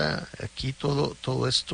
aquí todo esto.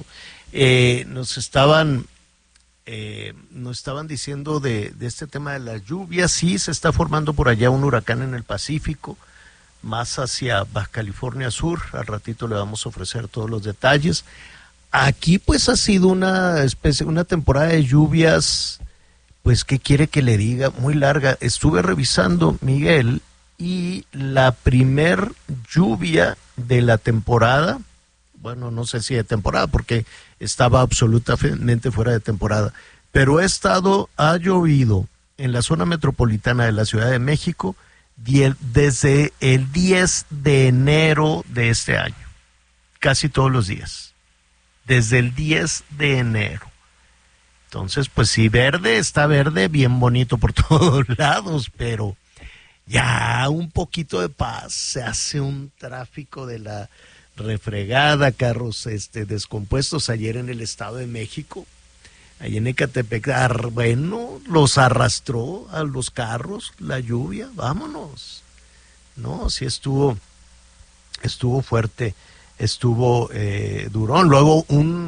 Nos estaban diciendo de este tema de las lluvias. Sí, se está formando por allá un huracán en el Pacífico, más hacia Baja California Sur. Al ratito le vamos a ofrecer todos los detalles. Aquí pues ha sido una temporada de lluvias, pues qué quiere que le diga, muy larga. Estuve revisando, Miguel, y la primer lluvia de la temporada, bueno, no sé si de temporada porque estaba absolutamente fuera de temporada, pero ha llovido en la zona metropolitana de la Ciudad de México desde el 10 de enero de este año, casi todos los días, desde el 10 de enero. Entonces, pues sí, está verde, bien bonito por todos lados, pero ya un poquito de paz. Se hace un tráfico de la refregada, carros descompuestos ayer en el Estado de México, allí en Ecatepec. Bueno, los arrastró a los carros la lluvia, vámonos. No, sí estuvo fuerte, estuvo durón. Luego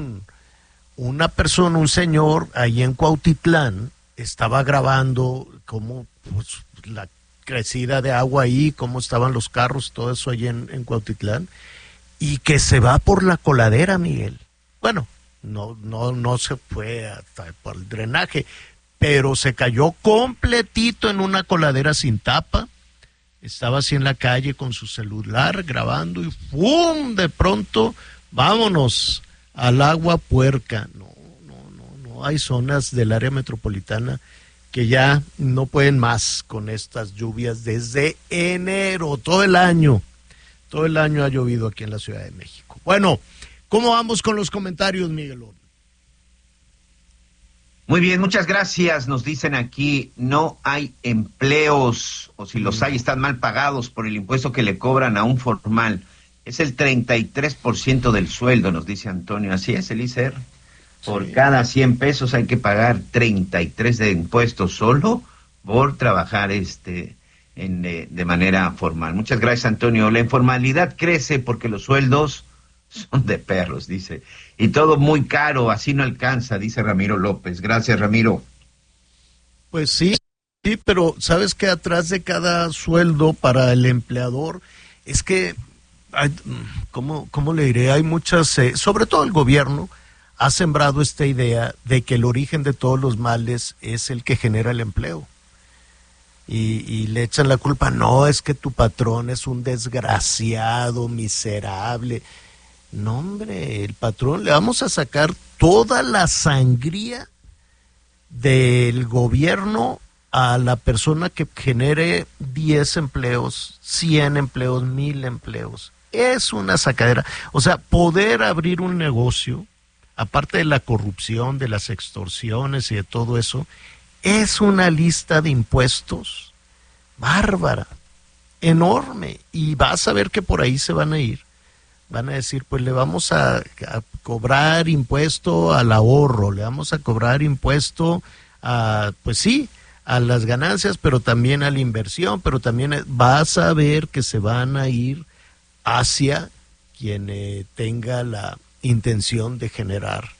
una persona, un señor, ahí en Cuautitlán, estaba grabando cómo pues, la crecida de agua ahí, cómo estaban los carros, todo eso ahí en Cuautitlán, y que se va por la coladera, Miguel. Bueno, no se fue hasta por el drenaje, pero se cayó completito en una coladera sin tapa. Estaba así en la calle con su celular grabando y ¡fum! De pronto, vámonos al agua puerca. No. Hay zonas del área metropolitana que ya no pueden más con estas lluvias desde enero, todo el año ha llovido aquí en la Ciudad de México. Bueno, ¿cómo vamos con los comentarios, Miguelón? Muy bien, muchas gracias. Nos dicen aquí, no hay empleos, o si los hay, están mal pagados por el impuesto que le cobran a un formal. Es el 33% del sueldo, nos dice Antonio. Así es, Elícer. Por cada 100 pesos hay que pagar 33 de impuestos solo por trabajar de manera formal. Muchas gracias, Antonio. La informalidad crece porque los sueldos son de perros, dice. Y todo muy caro, así no alcanza, dice Ramiro López. Gracias, Ramiro. Pues sí, pero sabes que atrás de cada sueldo para el empleador es que, ¿cómo le diré? Hay muchas, sobre todo el gobierno, ha sembrado esta idea de que el origen de todos los males es el que genera el empleo. Y le echan la culpa, no, es que tu patrón es un desgraciado, miserable. No, hombre, el patrón, le vamos a sacar toda la sangría del gobierno a la persona que genere 10 empleos, 100 empleos, 1000 empleos. Es una sacadera. O sea, poder abrir un negocio, aparte de la corrupción, de las extorsiones y de todo eso, es una lista de impuestos bárbara, enorme, y vas a ver que por ahí se van a ir. Van a decir, pues le vamos a cobrar impuesto al ahorro, le vamos a cobrar impuesto a, pues sí, a las ganancias, pero también a la inversión, pero también vas a ver que se van a ir hacia quien tenga la intención de generar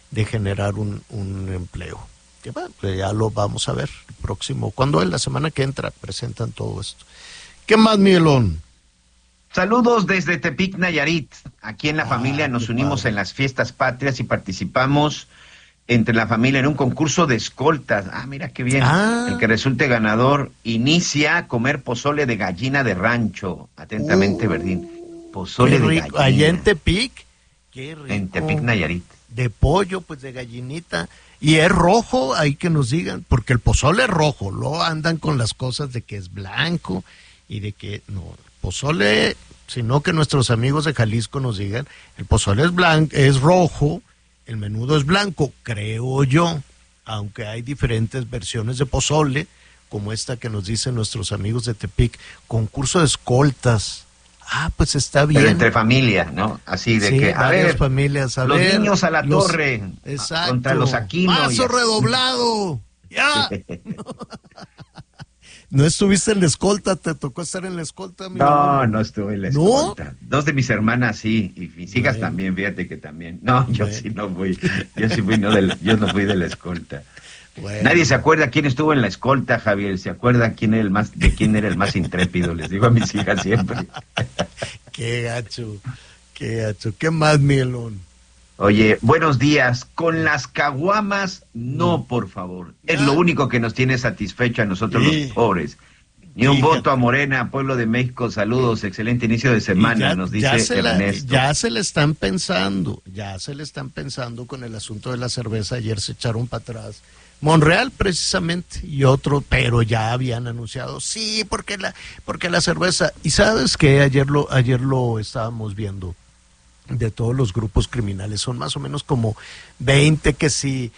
un empleo. Que bueno, pues ya lo vamos a ver el próximo, cuando es la semana que entra, presentan todo esto. ¿Qué más, Miguelón? Saludos desde Tepic, Nayarit. Aquí en la familia nos unimos en las fiestas patrias y participamos entre la familia en un concurso de escoltas. Mira qué bien. El que resulte ganador inicia a comer pozole de gallina de rancho. Atentamente, Verdín. Pozole de gallina. Allá en Tepic, qué rico. En Tepic, Nayarit. De pollo, pues de gallinita. Y es rojo, ahí que nos digan, porque el pozole es rojo. Luego andan con las cosas de que es blanco y de que no. Pozole, sino que nuestros amigos de Jalisco nos digan, el pozole es blanco, es rojo, el menudo es blanco, creo yo, aunque hay diferentes versiones de pozole, como esta que nos dicen nuestros amigos de Tepic, concurso de escoltas. Pues está bien. Pero entre familia, ¿no? Así de que, a ver, familias, los niños a la torre, contra los Aquino. ¡Paso redoblado! ¡Ya! ¿No estuviste en la escolta? ¿Te tocó estar en la escolta? No estuve en la escolta. ¿No? Dos de mis hermanas sí, y mis hijas también, fíjate que también. No, yo sí no fui. Yo sí fui, yo no fui de la escolta. Bueno. Nadie se acuerda quién estuvo en la escolta, Javier. ¿Se acuerda de quién era el más intrépido? Les digo a mis hijas siempre. Qué gacho. ¿Qué más, Miguelón? Oye, buenos días. Con las caguamas, no, por favor. Es lo único que nos tiene satisfecho a nosotros los pobres. Ni un voto a Morena, Pueblo de México, saludos, excelente inicio de semana, nos dice Ernesto. Ya se le están pensando con el asunto de la cerveza. Ayer se echaron para atrás. Monreal precisamente y otro, pero ya habían anunciado, sí, porque la cerveza. Y sabes que ayer lo estábamos viendo, de todos los grupos criminales, son más o menos como 20, que si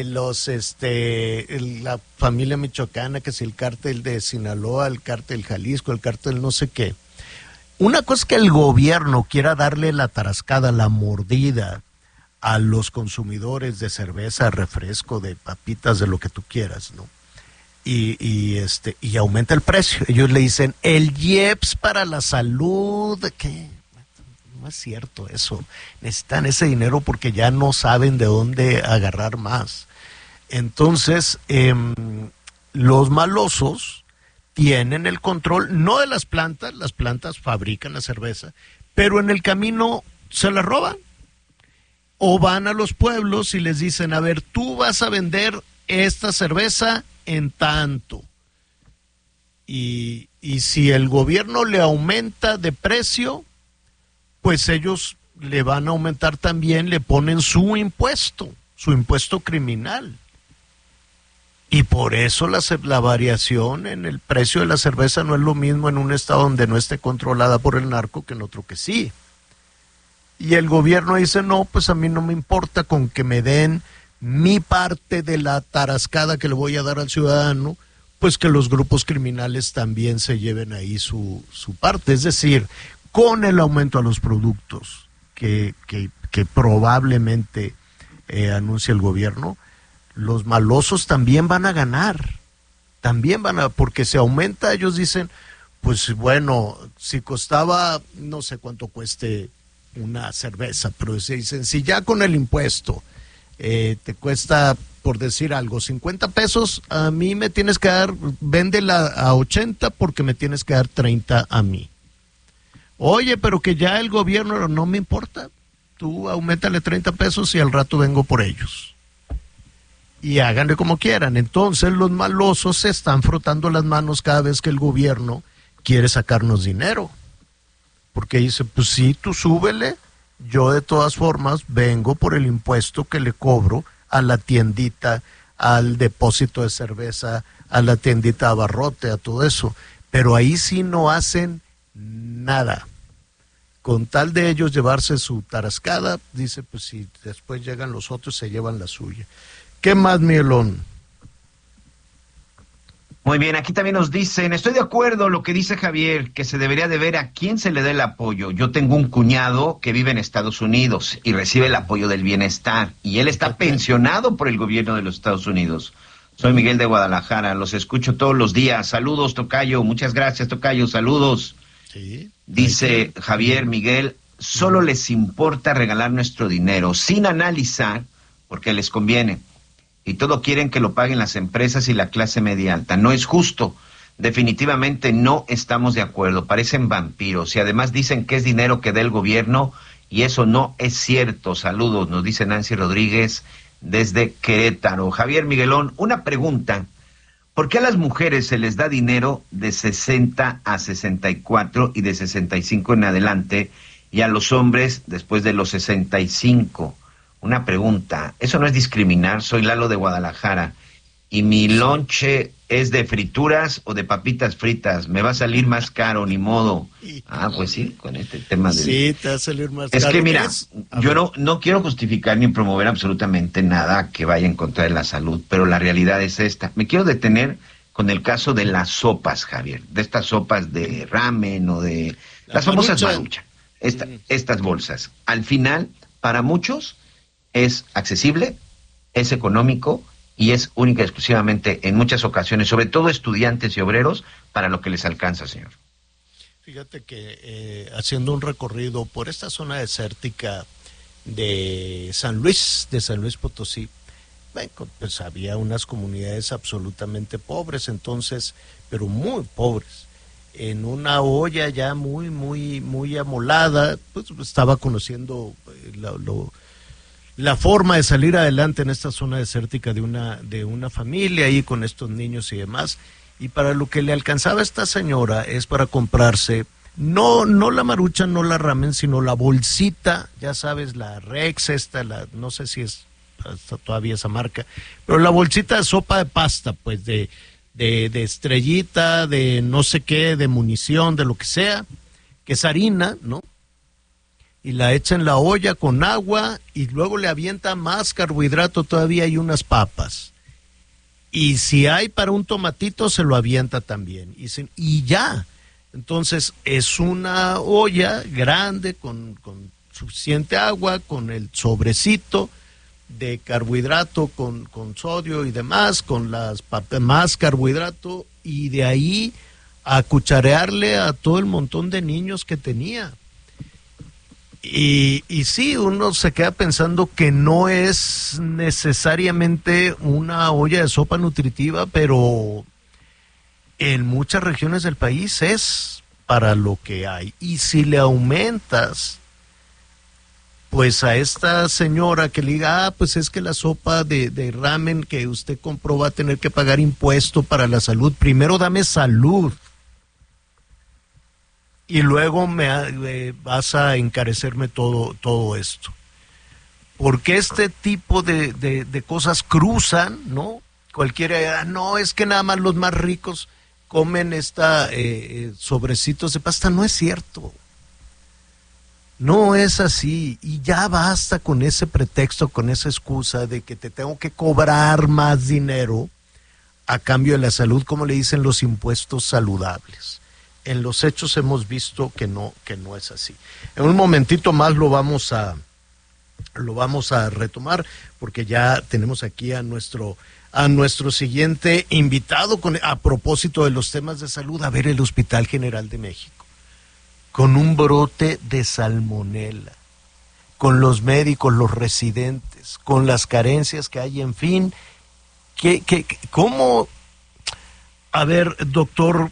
la familia michoacana, que si el cártel de Sinaloa, el cártel Jalisco, el cártel no sé qué. Una cosa es que el gobierno quiera darle la tarascada, la mordida a los consumidores de cerveza, refresco, de papitas, de lo que tú quieras, ¿no? Y aumenta el precio. Ellos le dicen, el IEPS para la salud, ¿qué? No es cierto eso. Necesitan ese dinero porque ya no saben de dónde agarrar más. Entonces, los malosos tienen el control, no de las plantas fabrican la cerveza, pero en el camino se la roban. O van a los pueblos y les dicen, a ver, tú vas a vender esta cerveza en tanto. Y si el gobierno le aumenta de precio, pues ellos le van a aumentar también, le ponen su impuesto criminal. Y por eso la variación en el precio de la cerveza no es lo mismo en un estado donde no esté controlada por el narco que en otro que sí. Y el gobierno dice, no, pues a mí no me importa con que me den mi parte de la tarascada que le voy a dar al ciudadano, pues que los grupos criminales también se lleven ahí su parte. Es decir, con el aumento a los productos que probablemente anuncie el gobierno, los malosos también van a ganar. Porque se aumenta, ellos dicen, pues bueno, si costaba, no sé cuánto cueste una cerveza, pero se dicen, si ya con el impuesto te cuesta, por decir algo, 50 pesos, a mí me tienes que dar, véndela a 80 porque me tienes que dar 30 a mí. Oye, pero que ya el gobierno, no me importa, tú auméntale 30 pesos y al rato vengo por ellos. Y háganle como quieran. Entonces los malosos se están frotando las manos cada vez que el gobierno quiere sacarnos dinero. Porque dice, pues sí, tú súbele, yo de todas formas vengo por el impuesto que le cobro a la tiendita, al depósito de cerveza, a la tiendita de abarrote, a todo eso. Pero ahí sí no hacen nada. Con tal de ellos llevarse su tarascada, dice, pues si después llegan los otros, se llevan la suya. ¿Qué más, Miguelón? Muy bien, aquí también nos dicen, estoy de acuerdo lo que dice Javier, que se debería de ver a quién se le dé el apoyo. Yo tengo un cuñado que vive en Estados Unidos y recibe el apoyo del bienestar, y él está pensionado por el gobierno de los Estados Unidos. Soy Miguel de Guadalajara, los escucho todos los días. Saludos, tocayo, muchas gracias, tocayo, saludos. Sí. Dice Javier, Miguel, solo les importa regalar nuestro dinero sin analizar porque les conviene. Y todo quieren que lo paguen las empresas y la clase media alta. No es justo. Definitivamente no estamos de acuerdo. Parecen vampiros y además dicen que es dinero que da el gobierno y eso no es cierto. Saludos, nos dice Nancy Rodríguez desde Querétaro. Javier Miguelón, una pregunta. ¿Por qué a las mujeres se les da dinero de 60 a 64 y de 65 en adelante y a los hombres después de los 65? Una pregunta, ¿eso no es discriminar? Soy Lalo de Guadalajara y mi lonche es de frituras o de papitas fritas, me va a salir más caro, ni modo. Ah, pues sí, con este tema de... Sí, te va a salir más caro. Es que mira, yo no quiero justificar ni promover absolutamente nada que vaya en contra de la salud, pero la realidad es esta. Me quiero detener con el caso de las sopas, Javier, de estas sopas de ramen o de... las famosas Maruchan, estas bolsas. Al final, para muchos... es accesible, es económico y es única y exclusivamente, en muchas ocasiones, sobre todo estudiantes y obreros, para lo que les alcanza, señor. Fíjate que haciendo un recorrido por esta zona desértica de San Luis Potosí, bueno, pues había unas comunidades absolutamente pobres, entonces, pero muy pobres. En una olla ya muy amolada, pues estaba conociendo la forma de salir adelante en esta zona desértica de una familia ahí con estos niños y demás. Y para lo que le alcanzaba a esta señora es para comprarse no la maruchan, no la ramen, sino la bolsita, ya sabes, la Rex no sé si es hasta todavía esa marca, pero la bolsita de sopa de pasta, pues de estrellita, de no sé qué, de munición, de lo que sea, que es harina, ¿no? Y la echa en la olla con agua y luego le avienta más carbohidrato todavía y unas papas. Y si hay para un tomatito, se lo avienta también. Y ya. Entonces, es una olla grande con suficiente agua, con el sobrecito de carbohidrato, con sodio y demás, con las papas, más carbohidrato, y de ahí a cucharearle a todo el montón de niños que tenía. Y sí, uno se queda pensando que no es necesariamente una olla de sopa nutritiva, pero en muchas regiones del país es para lo que hay. Y si le aumentas, pues a esta señora que le diga, pues es que la sopa de ramen que usted compró va a tener que pagar impuesto para la salud. Primero dame salud. Y luego vas a encarecerme todo esto. Porque este tipo de cosas cruzan, ¿no? Cualquiera, no, es que nada más los más ricos comen sobrecitos de pasta. No es cierto. No es así. Y ya basta con ese pretexto, con esa excusa de que te tengo que cobrar más dinero a cambio de la salud, como le dicen los impuestos saludables. En los hechos hemos visto que no es así. En un momentito más lo vamos a retomar, porque ya tenemos aquí a nuestro siguiente invitado a propósito de los temas de salud. A ver, el Hospital General de México, con un brote de salmonela, con los médicos, los residentes, con las carencias que hay, en fin, ¿cómo? A ver, doctor,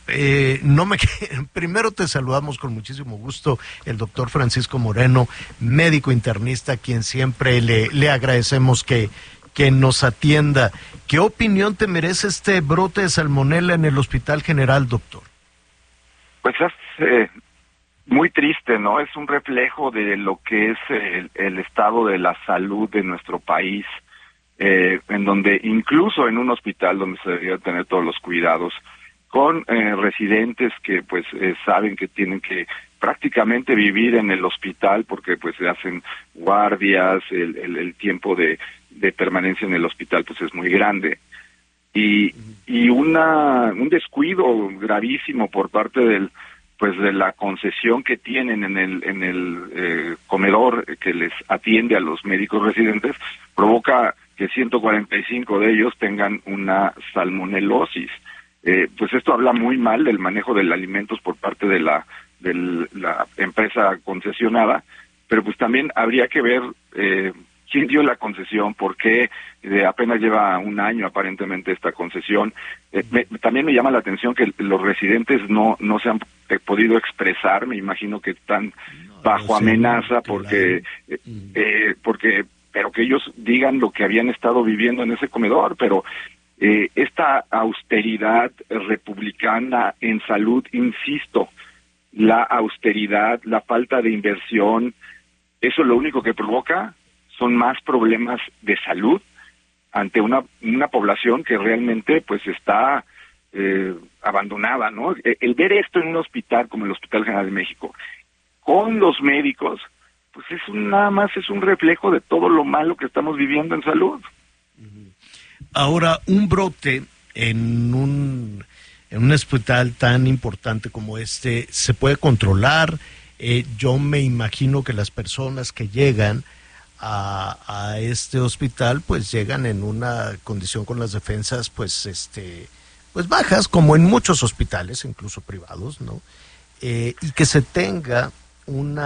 primero te saludamos con muchísimo gusto, el doctor Francisco Moreno, médico internista, a quien siempre le agradecemos que nos atienda. ¿Qué opinión te merece este brote de salmonela en el Hospital General, doctor? Pues es muy triste, ¿no? Es un reflejo de lo que es el estado de la salud de nuestro país. En donde incluso en un hospital donde se debería tener todos los cuidados, con residentes que pues saben que tienen que prácticamente vivir en el hospital porque pues se hacen guardias, el tiempo de permanencia en el hospital pues es muy grande, y un descuido gravísimo por parte de la concesión que tienen en el comedor que les atiende a los médicos residentes, provoca que 145 de ellos tengan una salmonelosis. Pues esto habla muy mal del manejo de alimentos por parte de la empresa concesionada, pero pues también habría que ver quién dio la concesión, por qué apenas lleva un año aparentemente esta concesión. También me llama la atención que los residentes no se han podido expresar. Me imagino que están bajo amenaza porque pero que ellos digan lo que habían estado viviendo en ese comedor. Pero esta austeridad republicana en salud, insisto, la austeridad, la falta de inversión, eso lo único que provoca son más problemas de salud ante una población que realmente pues está abandonada, ¿no? El ver esto en un hospital como el Hospital General de México, con los médicos, pues nada más es un reflejo de todo lo malo que estamos viviendo en salud. Ahora, un brote en un hospital tan importante como este, ¿se puede controlar? Yo me imagino que las personas que llegan a este hospital, pues llegan en una condición con las defensas, pues bajas, como en muchos hospitales, incluso privados, ¿no? Y que se tenga un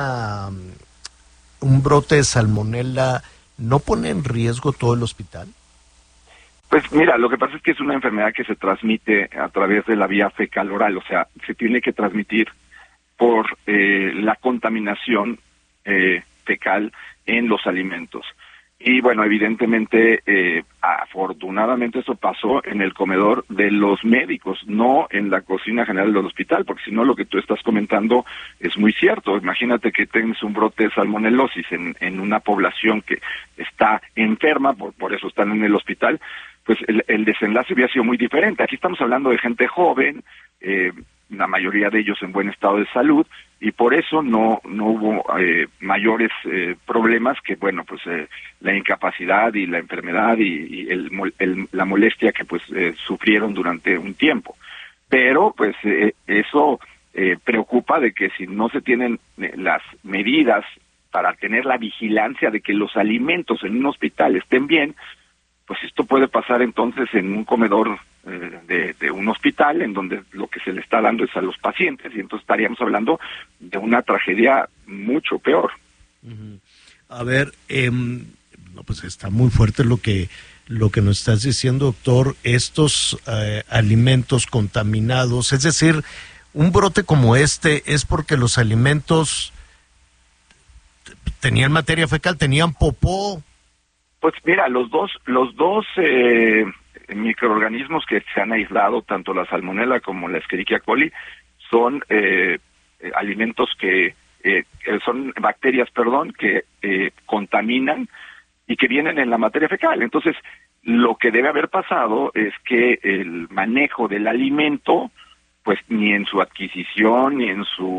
brote de salmonela, ¿no pone en riesgo todo el hospital? Pues mira, lo que pasa es que es una enfermedad que se transmite a través de la vía fecal oral, o sea, se tiene que transmitir por la contaminación fecal en los alimentos. Y bueno, evidentemente, afortunadamente eso pasó en el comedor de los médicos, no en la cocina general del hospital, porque si no lo que tú estás comentando es muy cierto. Imagínate que tienes un brote de salmonelosis en una población que está enferma, por eso están en el hospital, pues el desenlace hubiera sido muy diferente. Aquí estamos hablando de gente joven, la mayoría de ellos en buen estado de salud, y por eso no hubo mayores problemas que, bueno, pues la incapacidad y la enfermedad y la molestia que pues sufrieron durante un tiempo. Pero pues eso preocupa de que si no se tienen las medidas para tener la vigilancia de que los alimentos en un hospital estén bien, pues esto puede pasar entonces en un comedor de un hospital, en donde lo que se le está dando es a los pacientes, y entonces estaríamos hablando de una tragedia mucho peor. A ver, no, pues está muy fuerte lo que nos estás diciendo, doctor. Estos alimentos contaminados, es decir, un brote como este es porque los alimentos tenían materia fecal, tenían popó. Pues mira, los dos microorganismos que se han aislado, tanto la salmonela como la Escherichia coli, son alimentos que son bacterias, que contaminan y que vienen en la materia fecal. Entonces, lo que debe haber pasado es que el manejo del alimento, pues ni en su adquisición ni en su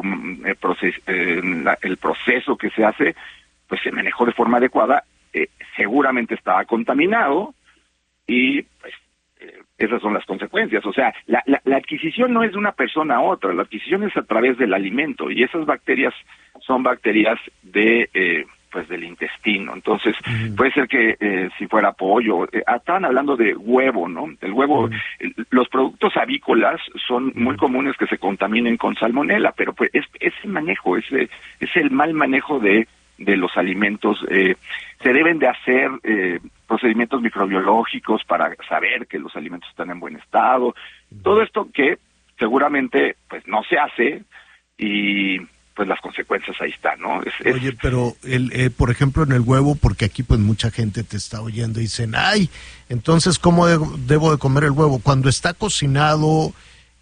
el proceso que se hace, pues se manejó de forma adecuada. Seguramente estaba contaminado y pues esas son las consecuencias. O sea, la adquisición no es de una persona a otra, la adquisición es a través del alimento, y esas bacterias son bacterias de pues del intestino. Entonces puede ser que si fuera pollo, estaban hablando de huevo, ¿no? El huevo, los productos avícolas son muy comunes que se contaminen con salmonela, pero pues es el manejo, es el mal manejo de los alimentos. Se deben de hacer procedimientos microbiológicos para saber que los alimentos están en buen estado. Todo esto que seguramente pues no se hace, y pues las consecuencias ahí están, ¿no? Oye, pero por ejemplo en el huevo, porque aquí pues mucha gente te está oyendo y dicen, ay, entonces ¿cómo debo de comer el huevo? Cuando está cocinado,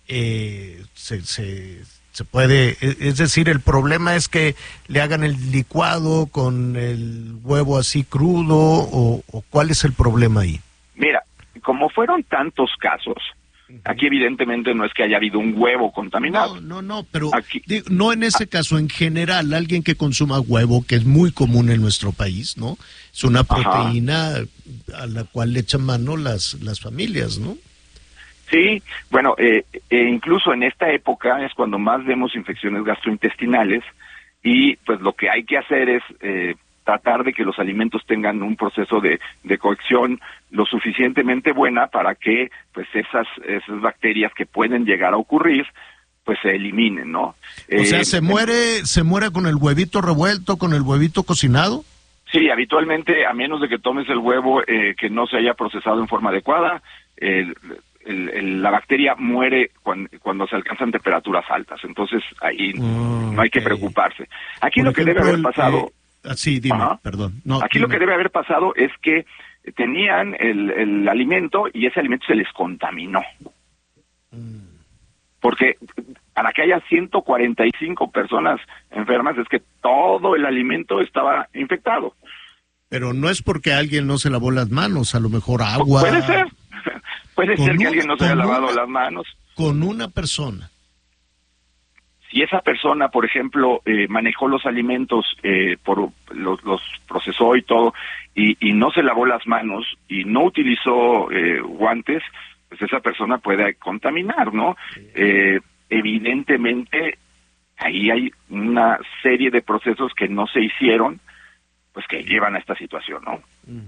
se puede, es decir, el problema es que le hagan el licuado con el huevo así crudo, o ¿cuál es el problema ahí? Mira, como fueron tantos casos, aquí evidentemente no es que haya habido un huevo contaminado. No, pero aquí, no en ese caso, en general, alguien que consuma huevo, que es muy común en nuestro país, ¿no? Es una proteína a la cual le echan mano las familias, ¿no? Sí, bueno, incluso en esta época es cuando más vemos infecciones gastrointestinales, y pues lo que hay que hacer es tratar de que los alimentos tengan un proceso de cocción lo suficientemente buena para que pues esas bacterias que pueden llegar a ocurrir pues se eliminen, ¿no? O sea, ¿se muere con el huevito revuelto, con el huevito cocinado? Sí, habitualmente, a menos de que tomes el huevo que no se haya procesado en forma adecuada, la bacteria muere cuando se alcanzan temperaturas altas. Entonces ahí no hay que preocuparse. Aquí lo que debe haber pasado... sí, dime, perdón. No, aquí dime. Lo que debe haber pasado es que tenían el alimento y ese alimento se les contaminó. Porque para que haya 145 personas enfermas es que todo el alimento estaba infectado. Pero no es porque alguien no se lavó las manos, a lo mejor agua... Puede ser. Puede ser que alguien no se haya lavado las manos. Con una persona. Si esa persona, por ejemplo, manejó los alimentos, los procesó y todo, y no se lavó las manos y no utilizó guantes, pues esa persona puede contaminar, ¿no? Evidentemente, ahí hay una serie de procesos que no se hicieron, pues que llevan a esta situación, ¿no?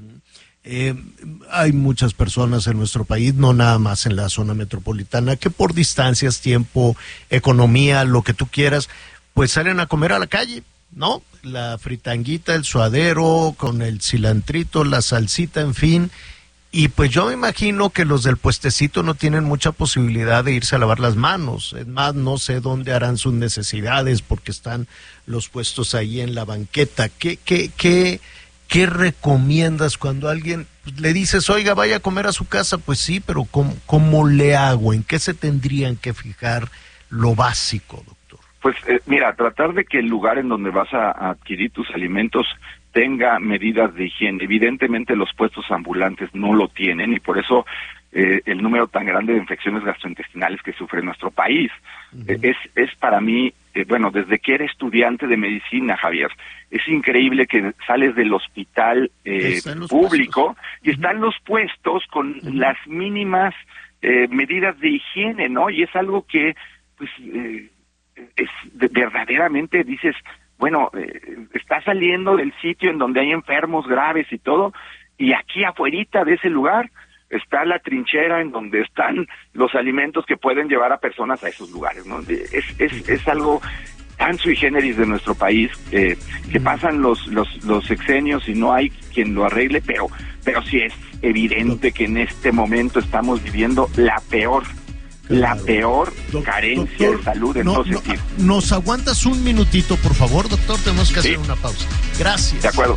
Hay muchas personas en nuestro país, no nada más en la zona metropolitana, que por distancias, tiempo, economía, lo que tú quieras, pues salen a comer a la calle, ¿no? La fritanguita, el suadero, con el cilantrito, la salsita, en fin. Y pues yo me imagino que los del puestecito no tienen mucha posibilidad de irse a lavar las manos. Es más, no sé dónde harán sus necesidades porque están los puestos ahí en la banqueta. ¿Qué recomiendas cuando alguien le dices, oiga, vaya a comer a su casa? Pues sí, pero ¿cómo le hago? ¿En qué se tendrían que fijar lo básico, doctor? Pues mira, tratar de que el lugar en donde vas a adquirir tus alimentos tenga medidas de higiene. Evidentemente los puestos ambulantes no lo tienen y por eso el número tan grande de infecciones gastrointestinales que sufre nuestro país. Es para mí, bueno, desde que era estudiante de medicina, Javier, es increíble que sales del hospital público y están los puestos con las mínimas medidas de higiene, ¿no? Y es algo que, pues, verdaderamente dices, bueno, está saliendo del sitio en donde hay enfermos graves y todo, y aquí afuerita de ese lugar está la trinchera en donde están los alimentos que pueden llevar a personas a esos lugares, ¿no? Es algo tan sui generis de nuestro país, que pasan los sexenios y no hay quien lo arregle, pero sí es evidente que en este momento estamos viviendo la peor carencia de salud en todo sentido. ¿Nos aguantas un minutito, por favor, doctor? Tenemos que hacer una pausa. Gracias. De acuerdo.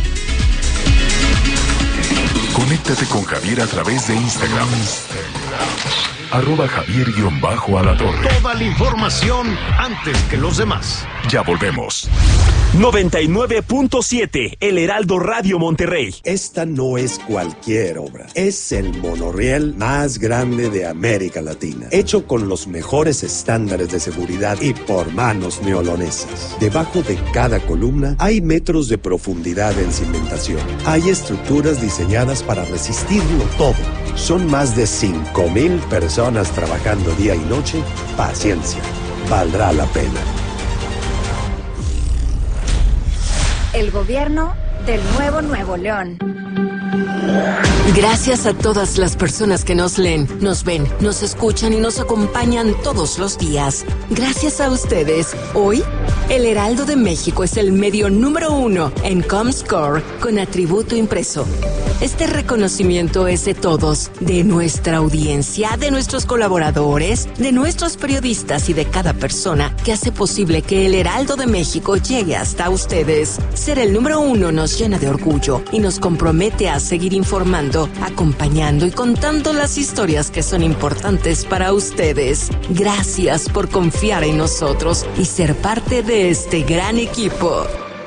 Conéctate con Javier a través de Instagram. @Javier_Alatorre. Toda la información antes que los demás. Ya volvemos. 99.7 El Heraldo Radio Monterrey. Esta no es cualquier obra. Es el monorriel más grande de América Latina. Hecho con los mejores estándares de seguridad y por manos neolonesas. Debajo de cada columna hay metros de profundidad en cimentación. Hay estructuras diseñadas para resistirlo todo. Son más de 5,000 personas trabajando día y noche. Paciencia. Valdrá la pena. El gobierno del nuevo Nuevo León. Gracias a todas las personas que nos leen, nos ven, nos escuchan y nos acompañan todos los días. Gracias a ustedes, hoy, El Heraldo de México es el medio número 1 en Comscore con atributo impreso. Este reconocimiento es de todos, de nuestra audiencia, de nuestros colaboradores, de nuestros periodistas y de cada persona que hace posible que El Heraldo de México llegue hasta ustedes. Ser el número 1 nos llena de orgullo y nos compromete a seguir informando, acompañando y contando las historias que son importantes para ustedes. Gracias por confiar en nosotros y ser parte de este gran equipo.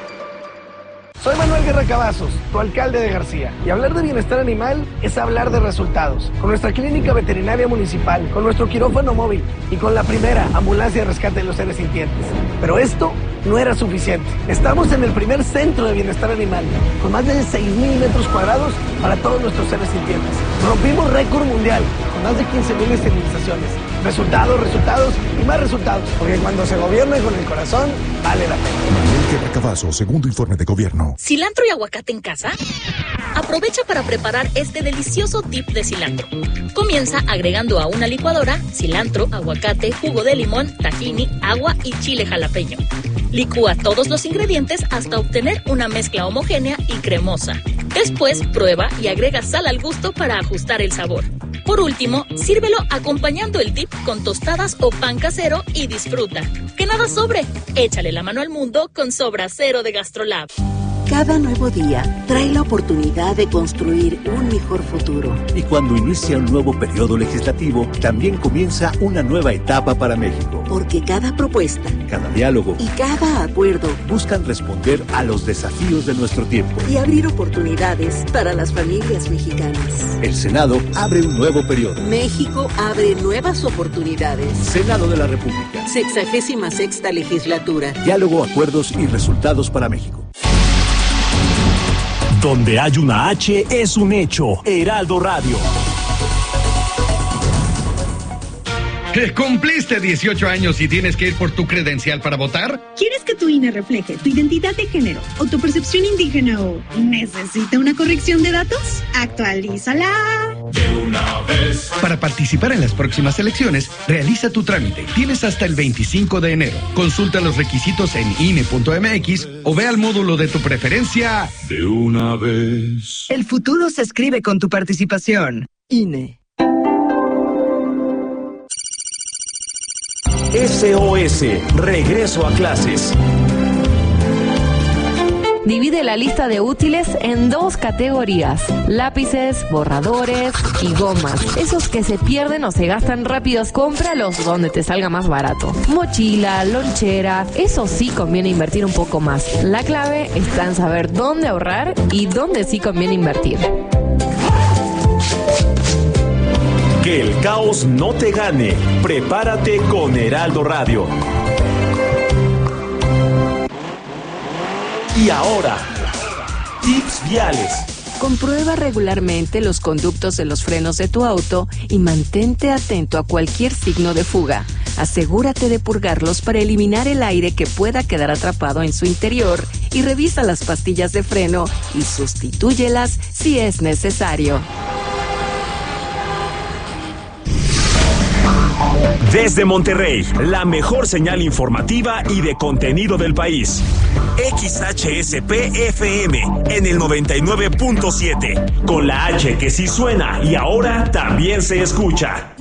Soy Manuel Guerra Cavazos, tu alcalde de García, y hablar de bienestar animal es hablar de resultados. Con nuestra clínica veterinaria municipal, con nuestro quirófano móvil y con la primera ambulancia de rescate de los seres sintientes. Pero esto no era suficiente. Estamos en el primer centro de bienestar animal, con más de 6,000 metros cuadrados para todos nuestros seres sintientes. Rompimos récord mundial, con más de 15,000 esterilizaciones. Resultados y más resultados, porque cuando se gobierna con el corazón, vale la pena. Manuel Guerra Cavazos, segundo informe de gobierno. ¿Cilantro y aguacate en casa? Aprovecha para preparar este delicioso dip de cilantro. Comienza agregando a una licuadora cilantro, aguacate, jugo de limón, tahini, agua y chile jalapeño. Licúa todos los ingredientes hasta obtener una mezcla homogénea y cremosa. Después, prueba y agrega sal al gusto para ajustar el sabor. Por último, sírvelo acompañando el dip con tostadas o pan casero y disfruta. ¡Que nada sobre! Échale la mano al mundo con Sobra Cero de GastroLab. Cada nuevo día trae la oportunidad de construir un mejor futuro. Y cuando inicia un nuevo periodo legislativo, también comienza una nueva etapa para México. Porque cada propuesta, cada diálogo y cada acuerdo buscan responder a los desafíos de nuestro tiempo y abrir oportunidades para las familias mexicanas. El Senado abre un nuevo periodo. México abre nuevas oportunidades. Senado de la República. 66ª legislatura. Diálogo, acuerdos y resultados para México. Donde hay una H es un hecho. Heraldo Radio. ¿Cumpliste 18 años y tienes que ir por tu credencial para votar? ¿Quieres que tu INE refleje tu identidad de género o tu percepción indígena o necesita una corrección de datos? Actualízala De una vez. Para participar en las próximas elecciones, realiza tu trámite. Tienes hasta el 25 de enero. Consulta los requisitos en INE.mx o ve al módulo de tu preferencia. De una vez. El futuro se escribe con tu participación. INE. SOS, regreso a clases. Divide la lista de útiles en 2 categorías: lápices, borradores y gomas. Esos que se pierden o se gastan rápidos, cómpralos donde te salga más barato. Mochila, lonchera, eso sí conviene invertir un poco más. La clave está en saber dónde ahorrar y dónde sí conviene invertir. Que el caos no te gane. Prepárate con Heraldo Radio. Y ahora, tips viales. Comprueba regularmente los conductos de los frenos de tu auto y mantente atento a cualquier signo de fuga. Asegúrate de purgarlos para eliminar el aire que pueda quedar atrapado en su interior y revisa las pastillas de freno y sustitúyelas si es necesario. Desde Monterrey, la mejor señal informativa y de contenido del país. XHSP-FM en el 99.7. Con la H que sí suena y ahora también se escucha.